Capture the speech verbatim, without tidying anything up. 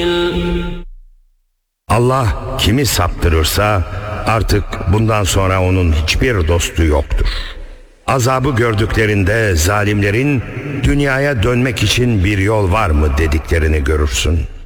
Allah kimi saptırırsa artık bundan sonra onun hiçbir dostu yoktur. Azabı gördüklerinde zalimlerin dünyaya dönmek için bir yol var mı dediklerini görürsün.